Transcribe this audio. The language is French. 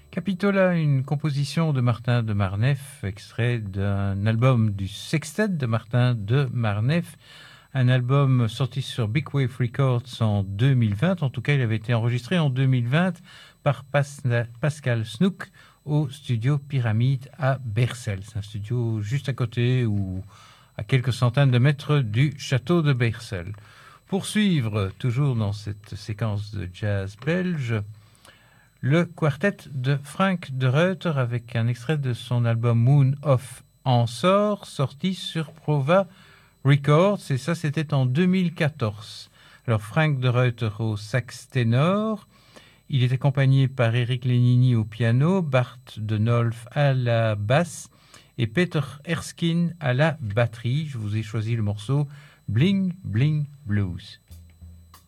Capitola, une composition de Martin de Marneffe, extrait d'un album du sextet de Martin de Marneffe, un album sorti sur Big Wave Records en 2020. En tout cas, il avait été enregistré en 2020 par Pascal Snook au studio Pyramide à Bercel. C'est un studio juste à côté ou à quelques centaines de mètres du château de Bercel. Pour suivre, toujours dans cette séquence de jazz belge, le quartet de Frank de Reuter avec un extrait de son album Moon of Ensor, sorti sur Prova Records, et ça c'était en 2014. Alors Frank de Reuter au sax ténor, il est accompagné par Eric Lénini au piano, Bart de Nolf à la basse et Peter Erskine à la batterie. Je vous ai choisi le morceau Bling Bling Blues.